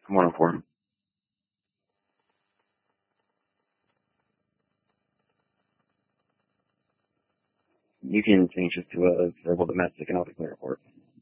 104. You can change this to a verbal domestic and I'll declare a report.